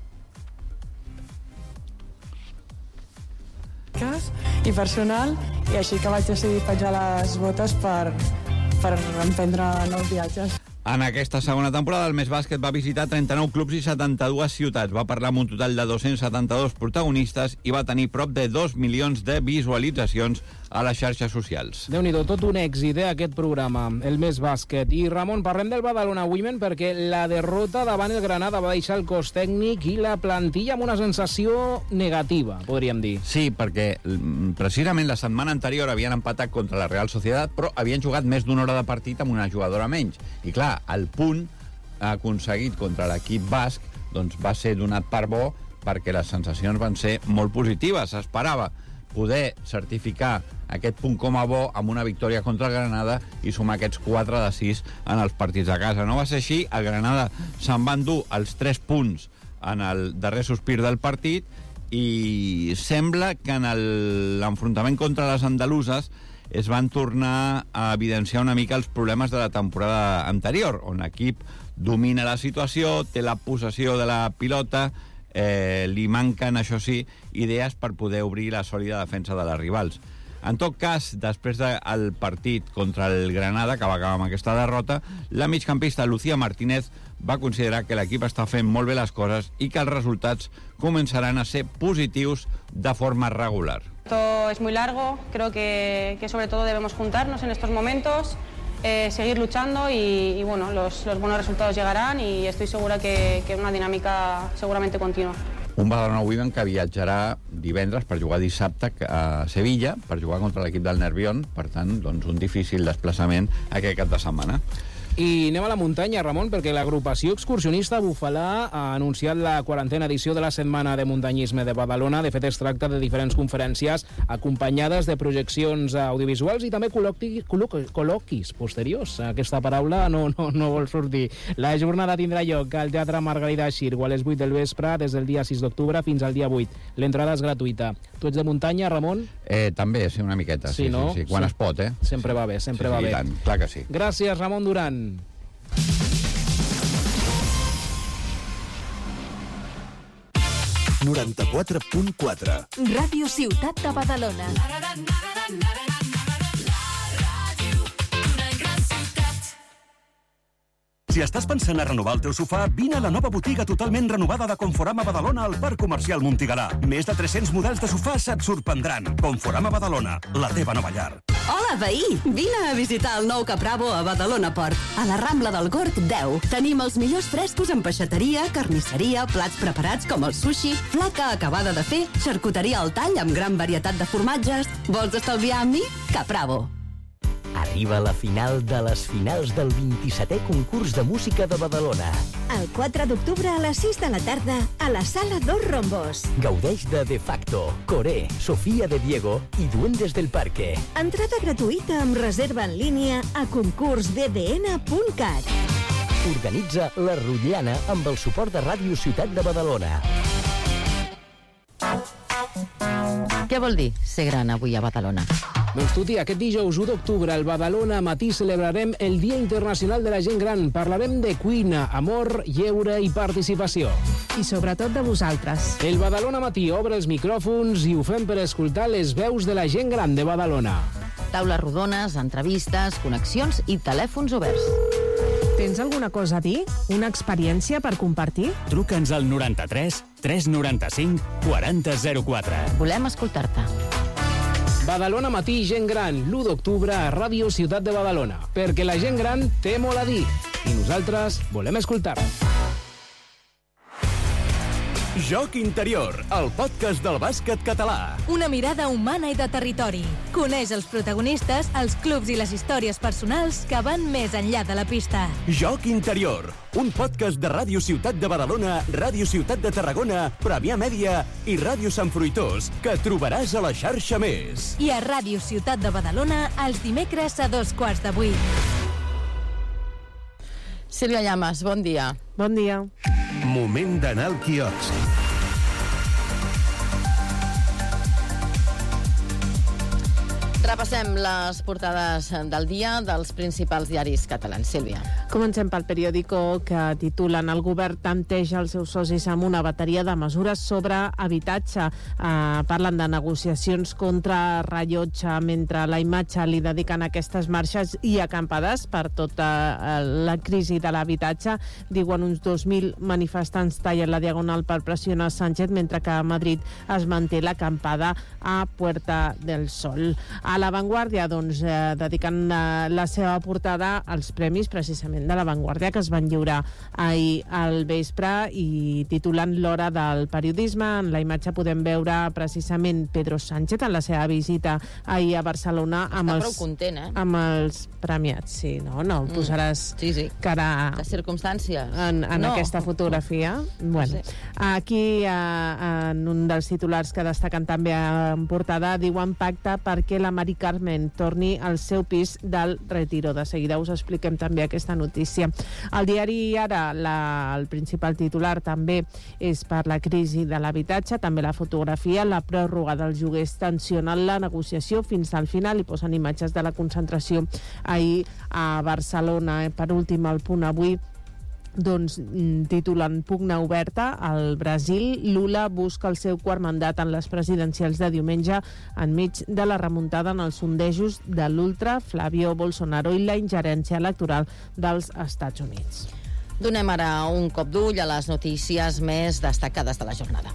I personal, i així que vaig decidir penjar les botes per emprendre nous viatges. En aquesta segona temporada, el Més Bàsquet va visitar 39 clubs i 72 ciutats. Va parlar amb un total de 272 protagonistes i va tenir prop de 2 milions de visualitzacions a les xarxes socials. Déu-n'hi-do, tot un èxit, aquest programa, el Més Bàsquet. I, Ramon, parlem del Badalona Women perquè la derrota davant el Granada va deixar el cos tècnic i la plantilla amb una sensació negativa, podríem dir. Sí, perquè precisament la setmana anterior havien empatat contra la Real Sociedad, però havien jugat més d'una hora de partit amb una jugadora menys. I clar, el punt aconseguit contra l'equip basc doncs va ser donat per bo perquè les sensacions van ser molt positives. S'esperava poder certificar aquest punt com a bo amb una victòria contra el Granada i sumar aquests 4 de 6 en els partits de casa. No va ser així, el Granada se'n va endur els 3 punts en el darrer sospir del partit i sembla que en l'enfrontament contra les andaluses es van tornar a evidenciar una mica els problemes de la temporada anterior, on l'equip domina la situació, té la possessió de la pilota, li manquen, això sí, idees per poder obrir la sòlida defensa de les rivals. En tot cas, després del partit contra el Granada, que va acabar amb aquesta derrota, la migcampista Lucía Martínez va considerar que l'equip està fent molt bé les coses i que els resultats començaran a ser positius de forma regular. Esto es muy largo, creo que sobre todo debemos juntarnos en estos momentos, seguir luchando y bueno, los buenos resultados llegarán y estoy segura que una dinámica seguramente continua. Un Badalona Women que viatjarà divendres per jugar dissabte a Sevilla, per jugar contra l'equip del Nervión, per tant, doncs, un difícil desplaçament aquest cap de setmana. I anem a la muntanya, Ramon, perquè l'agrupació excursionista Bufalà ha anunciat la 40a edició de la Setmana de Muntanyisme de Badalona. De fet, es tracta de diferents conferències acompanyades de projeccions audiovisuals i també col·loquis posteriors. Aquesta paraula no vol sortir. La jornada tindrà lloc al Teatre Margarida Xirgu a les 8 del vespre des del dia 6 d'octubre fins al dia 8. L'entrada és gratuïta. Tu ets de muntanya, Ramon? També, sí, una miqueta. Sí, no? Sí. Quan es pot, Sempre va bé, sempre va bé. Tant, clar que sí. Gràcies, Ramon Duran. 94.4 Ràdio Ciutat de Badalona. Si estàs pensant a renovar el teu sofà, vine a la nova botiga totalment renovada de Conforama Badalona al Parc Comercial Montigalà. Més de 300 models de sofàs et sorprendran. Conforama Badalona, la teva nova llar. Hola, veí! Vine a visitar el nou Capravo a Badalona Port, a la Rambla del Gorg 10. Tenim els millors frescos en peixateria, carnisseria, plats preparats com el sushi, flaca acabada de fer, xarcuteria al tall amb gran varietat de formatges. Vols estalviar amb mi? Capravo. Arriba la final de les finals del 27è concurs de música de Badalona. El 4 d'octubre a les 6 de la tarda a la Sala Dos Rombos. Gaudeix de Facto, Coré, Sofía de Diego i Duendes del Parque. Entrada gratuïta amb reserva en línia a concursbbn.cat. Organitza la Rotllana amb el suport de Ràdio Ciutat de Badalona. Què vol dir ser gran avui a Badalona? Doncs Tuti, aquest dijous 1 d'octubre al Badalona Matí celebrarem el Dia Internacional de la Gent Gran. Parlarem de cuina, amor, lleure i participació. I sobretot de vosaltres. El Badalona Matí obre els micròfons i ho fem per escoltar les veus de la gent gran de Badalona. Taules rodones, entrevistes, connexions i telèfons oberts. Tens alguna cosa a dir? Una experiència per compartir? Truca'ns al 93 395 4004. Volem escoltar-te. Badalona Matí, gent gran, l'1 d'octubre a Ràdio Ciutat de Badalona. Perquè la gent gran té molt a dir i nosaltres volem escoltar. Joc Interior, el podcast del bàsquet català. Una mirada humana i de territori. Coneix els protagonistes, els clubs i les històries personals que van més enllà de la pista. Joc Interior, un podcast de Ràdio Ciutat de Badalona, Ràdio Ciutat de Tarragona, Premià Mèdia i Ràdio Sant Fruitós, que trobaràs a la xarxa Més. I a Ràdio Ciutat de Badalona, els dimecres a 7:15. Sílvia Llamas, bon dia. Bon dia. Moment d'anar al quiosc. Repassem les portades del dia dels principals diaris catalans. Sílvia. Comencem pel periòdico, que titulen "El govern tanteja els seus socis amb una bateria de mesures sobre habitatge". Parlen de negociacions contra rellotge, mentre La Imatge li dediquen aquestes marxes i acampades per tota la crisi de l'habitatge. Diuen uns 2.000 manifestants tallen la diagonal per pressionar Sánchez, mentre que a Madrid es manté l'acampada a Puerta del Sol. A La Vanguardia, doncs, dediquen la seva portada als premis, precisament, de La Vanguardia, que es van lliurar ahir al vespre, i titulant "L'hora del periodisme". En La Imatge podem veure, precisament, Pedro Sánchez en la seva visita ahir a Barcelona amb Està prou content, amb els premiats. Sí, no posaràs cara de circumstàncies en aquesta fotografia. Bueno, aquí, en un dels titulars que destaquen també en portada, diuen "Pacte perquè la Mari Carmen torni al seu pis del Retiro". De seguida us expliquem també aquesta notícia. El diari Ara, el principal titular també és per la crisi de l'habitatge, també la fotografia, la pròrroga dels lloguers tensionant la negociació fins al final, i posen imatges de la concentració ahir a Barcelona. Per últim, El Punt avui, doncs, titulen "Pugna oberta al Brasil. Lula busca el seu quart mandat en les presidencials de diumenge enmig de la remuntada en els sondejos de l'ultra Flavio Bolsonaro i la ingerència electoral dels Estats Units". Donem ara un cop d'ull a les notícies més destacades de la jornada.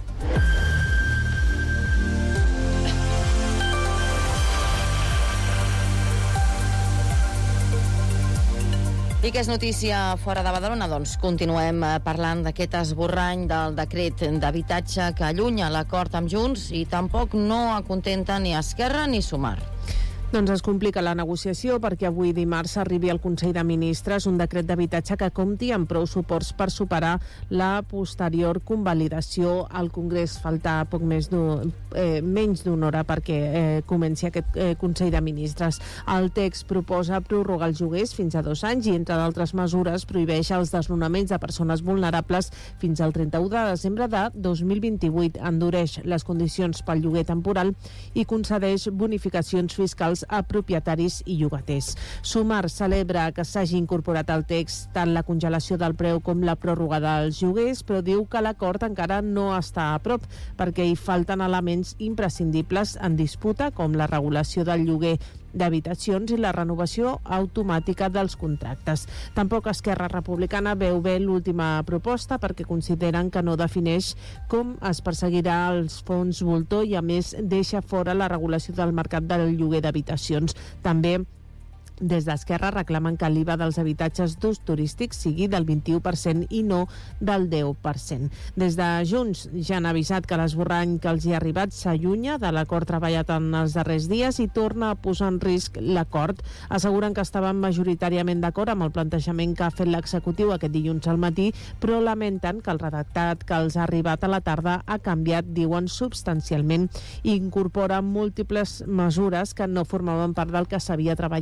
I què és notícia fora de Badalona? Doncs continuem parlant d'aquest esborrany del decret d'habitatge que allunya l'acord amb Junts i tampoc no acontenta ni Esquerra ni Sumar. Doncs es complica la negociació perquè avui dimarts arribi al Consell de Ministres un decret d'habitatge que compti amb prou suports per superar la posterior convalidació al Congrés. Falta menys d'una hora perquè comenci aquest Consell de Ministres. El text proposa prorrogar els lloguers fins a 2 anys i, entre d'altres mesures, prohibeix els desnonaments de persones vulnerables fins al 31 de desembre de 2028, endureix les condicions pel lloguer temporal i concedeix bonificacions fiscals a propietaris i llogaters. Sumar celebra que s'hagi incorporat al text tant la congelació del preu com la pròrroga dels lloguers, però diu que l'acord encara no està a prop perquè hi falten elements imprescindibles en disputa, com la regulació del lloguer d'habitacions i la renovació automàtica dels contractes. Tampoc Esquerra Republicana veu bé l'última proposta perquè consideren que no defineix com es perseguirà els fons voltor i, a més, deixa fora la regulació del mercat del lloguer d'habitacions. També des d'Esquerra reclamen que l'IVA dels habitatges d'ús turístic sigui del 21% i no del 10%. Des de Junts ja han avisat que l'esborrany que els hi ha arribat s'allunya de l'acord treballat en els darrers dies i torna a posar en risc l'acord. Asseguren que estaven majoritàriament d'acord amb el plantejament que ha fet l'executiu aquest dilluns al matí, però lamenten que el redactat que els ha arribat a la tarda ha canviat, diuen, substancialment, i incorpora múltiples mesures que no formaven part del que s'havia treballat.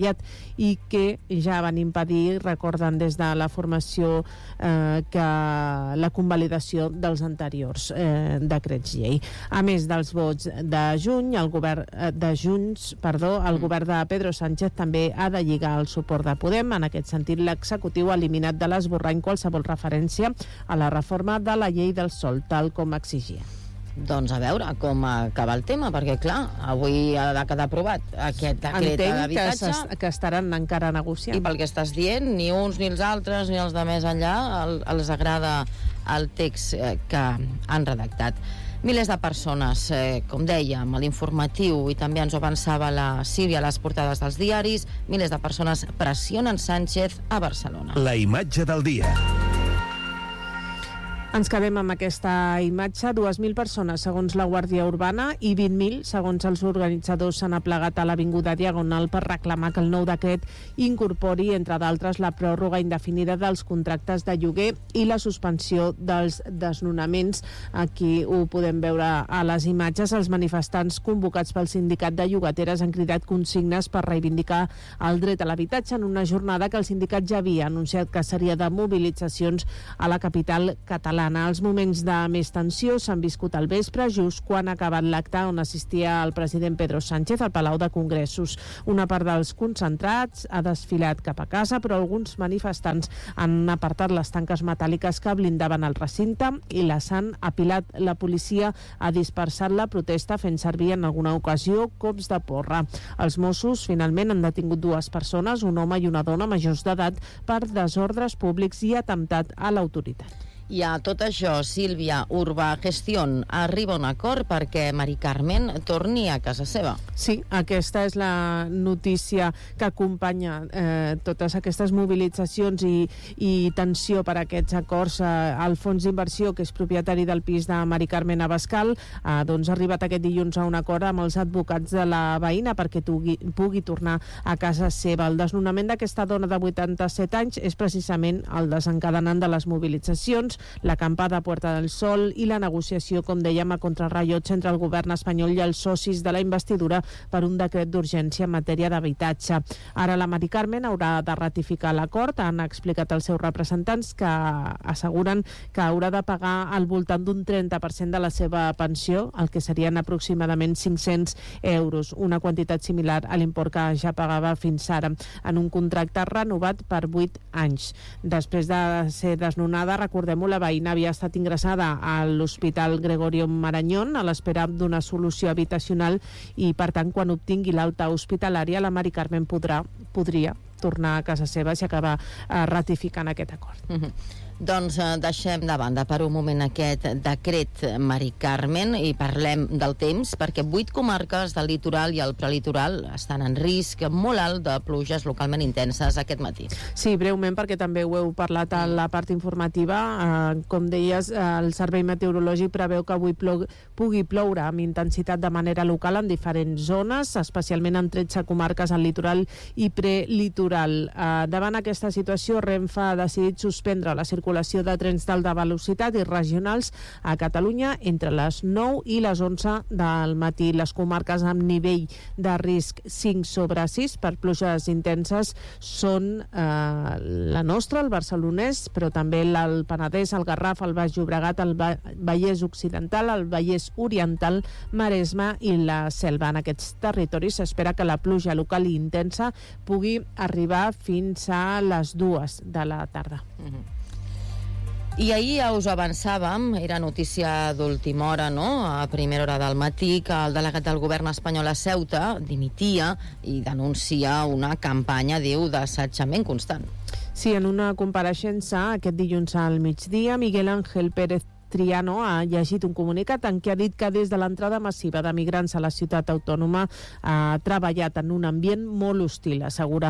i que ja van impedir, recorden des de la formació, que la convalidació dels anteriors decrets llei. A més dels vots de juny, el govern el govern de Pedro Sánchez també ha de lligar el suport de Podem. En aquest sentit, l'executiu ha eliminat de l'esborrany qualsevol referència a la reforma de la llei del sòl, tal com exigia. Doncs a veure com acaba el tema, perquè clar, avui ha de quedar aprovat aquest decret d'habitatge. Entenc que estaran encara negociant. I pel que estàs dient, ni uns ni els altres, ni els de més enllà, els agrada el text que han redactat. Milers de persones, com dèiem, a l'informatiu, i també ens ho avançava la Sílvia a les portades dels diaris, milers de persones pressionen Sánchez a Barcelona. La imatge del dia. Ens quedem amb aquesta imatge. 2.000 persones, segons la Guàrdia Urbana, i 20.000, segons els organitzadors, s'han aplegat a l'Avinguda Diagonal per reclamar que el nou decret incorpori, entre d'altres, la pròrroga indefinida dels contractes de lloguer i la suspensió dels desnonaments. Aquí ho podem veure a les imatges. Els manifestants convocats pel sindicat de llogateres han cridat consignes per reivindicar el dret a l'habitatge en una jornada que el sindicat ja havia anunciat que seria de mobilitzacions a la capital catalana. Els moments de més tensió s'han viscut al vespre, just quan ha acabat l'acte on assistia el president Pedro Sánchez al Palau de Congressos. Una part dels concentrats ha desfilat cap a casa, però alguns manifestants han apartat les tanques metàl·liques que blindaven el recinte i les han apilat. La policia ha dispersat la protesta fent servir en alguna ocasió cops de porra. Els Mossos finalment han detingut 2 persones, un home i una dona majors d'edat, per desordres públics i atemptat a l'autoritat. I a tot això, Sílvia, Urbagestión arriba a un acord perquè Mari Carmen torni a casa seva. Sí, aquesta és la notícia que acompanya totes aquestes mobilitzacions i tensió per aquests acords. El fons d'inversió, que és propietari del pis de Mari Carmen Abascal, doncs ha arribat aquest dilluns a un acord amb els advocats de la veïna perquè pugui tornar a casa seva. El desnonament d'aquesta dona de 87 anys és precisament el desencadenant de les mobilitzacions, l'acampada Puerta del Sol i la negociació, com dèiem, a contrarrellotge entre el govern espanyol i els socis de la investidura per un decret d'urgència en matèria d'habitatge. Ara la Mari Carmen haurà de ratificar l'acord. Han explicat els seus representants que asseguren que haurà de pagar al voltant d'un 30% de la seva pensió, el que serien aproximadament 500 euros, una quantitat similar a l'import que ja pagava fins ara, en un contracte renovat per 8 anys. Després de ser desnonada, recordem-ho, la veïna havia estat ingressada a l'Hospital Gregorio Marañón a l'espera d'una solució habitacional i, per tant, quan obtingui l'alta hospitalària, la Mari Carmen podria tornar a casa seva si acaba ratificant aquest acord. Doncs deixem de banda per un moment aquest decret Mari Carmen i parlem del temps, perquè 8 comarques del litoral i el prelitoral estan en risc molt alt de pluges localment intenses aquest matí. Sí, breument, perquè també ho heu parlat a la part informativa. Com deies, el Servei Meteorològic preveu que avui pugui ploure amb intensitat de manera local en diferents zones, especialment en 13 comarques al litoral i prelitoral. Davant aquesta situació, Renfe ha decidit suspendre la circulació de trens d'alta velocitat i regionals a Catalunya entre les 9 i les 11 del matí. Les comarques amb nivell de risc 5/6 per pluges intenses són la nostra, el Barcelonès, però també el Penedès, el Garraf, el Baix Llobregat, el Vallès Occidental, el Vallès Oriental, Maresme i la Selva. En aquests territoris s'espera que la pluja local i intensa pugui arribar fins a les 2 de la tarda. I ahir ja us avançàvem, era notícia d'última hora, no?, a primera hora del matí, que el delegat del govern espanyol a Ceuta dimitia i denuncia una campanya, diu, d'assetjament constant. Sí, en una compareixença aquest dilluns al migdia, Miguel Ángel Pérez Triano ha llegit un comunicat en què ha dit que des de l'entrada massiva de migrants a la ciutat autònoma ha treballat en un ambient molt hostil, assegura.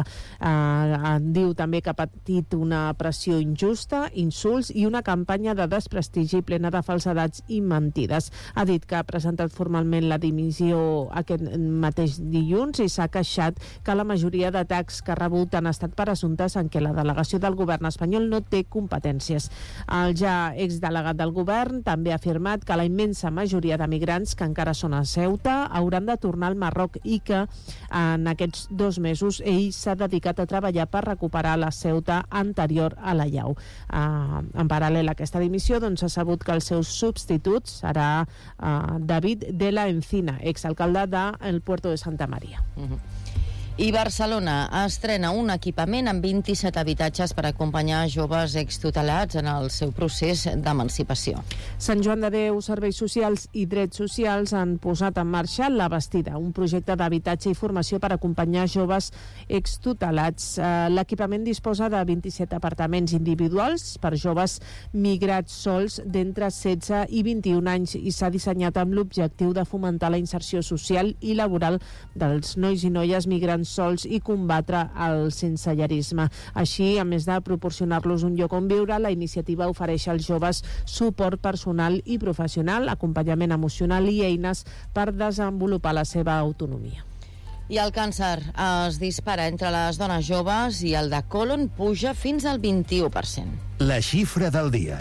Diu també que ha patit una pressió injusta, insults i una campanya de desprestigi plena de falsedats i mentides. Ha dit que ha presentat formalment la dimissió aquest mateix dilluns i s'ha queixat que la majoria d'atacs que ha rebut han estat per assumptes en què la delegació del govern espanyol no té competències. El ja exdelegat del govern govern també ha afirmat que la immensa majoria de migrants que encara són a Ceuta hauran de tornar al Marroc i que en aquests 2 mesos ell s'ha dedicat a treballar per recuperar la Ceuta anterior a la llau. En paral·lel a aquesta dimissió, s'ha sabut que el seu substitut serà David de la Encina, exalcalde del Puerto de Santa Maria. I Barcelona estrena un equipament amb 27 habitatges per acompanyar joves extutelats en el seu procés d'emancipació. Sant Joan de Déu, Serveis Socials i Drets Socials han posat en marxa La Bastida, un projecte d'habitatge i formació per acompanyar joves extutelats. L'equipament disposa de 27 apartaments individuals per joves migrats sols d'entre 16 i 21 anys i s'ha dissenyat amb l'objectiu de fomentar la inserció social i laboral dels nois i noies migrants sols i combatre el sensellarisme. Així, a més de proporcionar-los un lloc on viure, la iniciativa ofereix als joves suport personal i professional, acompanyament emocional i eines per desenvolupar la seva autonomia. I el càncer es dispara entre les dones joves i el de còlon puja fins al 21%. La xifra del dia.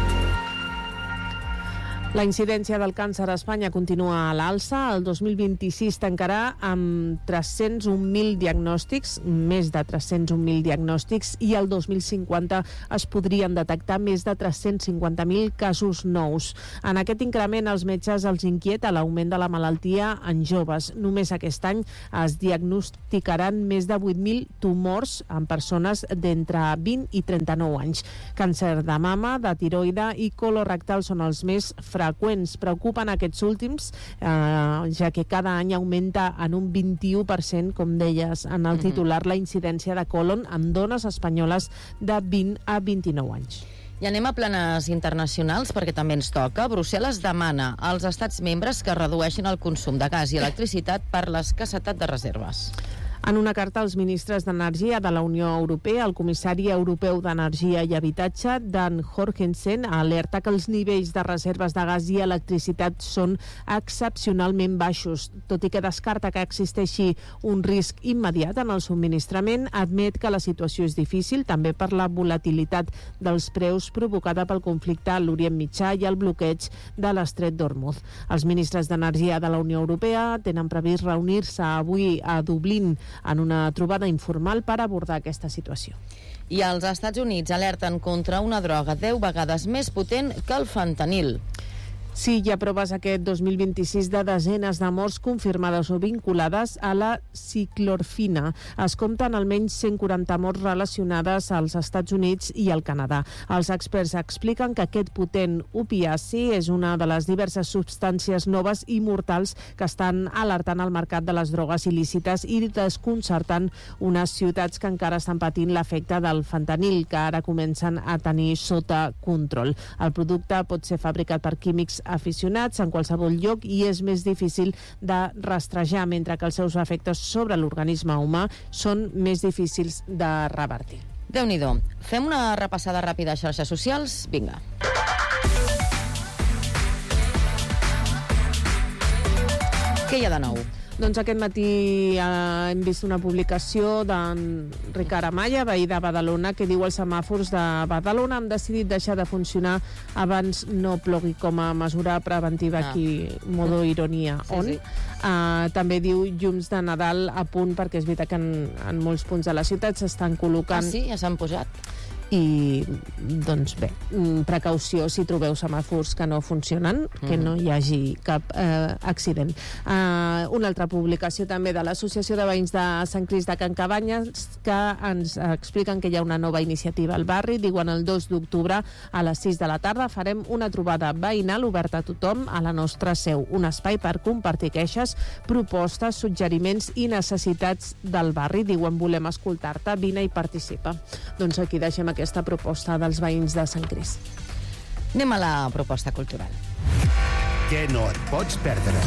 La incidència del càncer a Espanya continua a l'alça. El 2026 tancarà amb 301.000 diagnòstics, més de 301.000 diagnòstics, i el 2050 es podrien detectar més de 350.000 casos nous. En aquest increment, els metges els inquieta l'augment de la malaltia en joves. Només aquest any es diagnosticaran més de 8.000 tumors en persones d'entre 20 i 39 anys. Càncer de mama, de tiroide i colorectal són els més freqüents. Preocupen aquests últims, ja que cada any augmenta en un 21%, com deies en el titular, la incidència de còlon en dones espanyoles de 20 a 29 anys. I anem a planes internacionals, perquè també ens toca. Brussel·les demana als estats membres que redueixin el consum de gas i electricitat per l'escassetat de reserves. En una carta als ministres d'Energia de la Unió Europea, el comissari europeu d'Energia i Habitatge, Dan Jorgensen, alerta que els nivells de reserves de gas i electricitat són excepcionalment baixos. Tot i que descarta que existeixi un risc immediat en el subministrament, admet que la situació és difícil, també per la volatilitat dels preus provocada pel conflicte a l'Orient Mitjà i el bloqueig de l'estret d'Hormuz. Els ministres d'Energia de la Unió Europea tenen previst reunir-se avui a Dublín en una trobada informal per abordar aquesta situació. I els Estats Units alerten contra una droga 10 vegades més potent que el fentanil. Sí, hi ha proves aquest 2026 de desenes de morts confirmades o vinculades a la ciclorfina. Es compten almenys 140 morts relacionades als Estats Units i al Canadà. Els experts expliquen que aquest potent opiaci és una de les diverses substàncies noves i mortals que estan alertant el mercat de les drogues il·lícites i desconcertant unes ciutats que encara estan patint l'efecte del fentanil, que ara comencen a tenir sota control. El producte pot ser fabricat per químics aficionats en qualsevol lloc i és més difícil de rastrejar, mentre que els seus efectes sobre l'organisme humà són més difícils de revertir. Déu-n'hi-do. Fem una repassada ràpida a xarxes socials? Vinga. Què hi ha de nou? Doncs aquest matí hem vist una publicació d'en Ricard Amaya, veí de Badalona, que diu: els semàfors de Badalona han decidit deixar de funcionar abans no plogui, com a mesura preventiva. Aquí, modo ironia. Sí, on? sí. També diu llums de Nadal a punt, perquè és veritat que en molts punts de la ciutat s'estan col·locant. Ah, sí? Ja s'han posat? I, doncs bé, precaució si trobeu semàfors que no funcionen, que no hi hagi cap accident. Una altra publicació també de l'Associació de Veïns de Sant Crist de Can Cabanyes, que ens expliquen que hi ha una nova iniciativa al barri. Diuen: el 2 d'octubre a les 6 de la tarda farem una trobada veïnal oberta a tothom a la nostra seu, un espai per compartir queixes, propostes, suggeriments i necessitats del barri. Diuen: volem escoltar-te, vine i participa. Doncs aquí deixem aquesta proposta dels veïns de Sant Crist. Anem a la proposta cultural. Què no et pots perdre?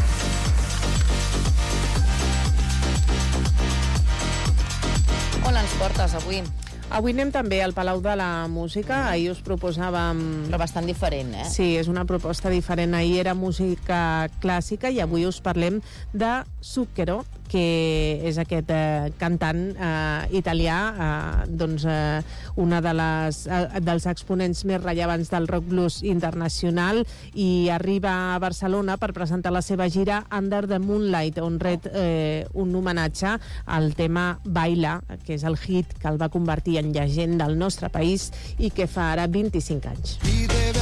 On ens portes avui? Avui anem també al Palau de la Música. Ahir us proposàvem... Però bastant diferent, eh? Sí, és una proposta diferent. Ahir era música clàssica i avui us parlem de Zucchero, que és aquest cantant italià, una dels exponents més rellevants del rock blues internacional, i arriba a Barcelona per presentar la seva gira Under the Moonlight, on ret un homenatge al tema Baila, que és el hit que el va convertir en llegenda del nostre país i que fa ara 25 anys.